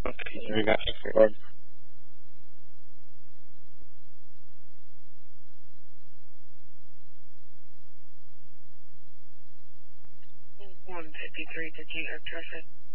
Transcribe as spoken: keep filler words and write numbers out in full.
Okay, we got record. one fifty-three to G F traffic.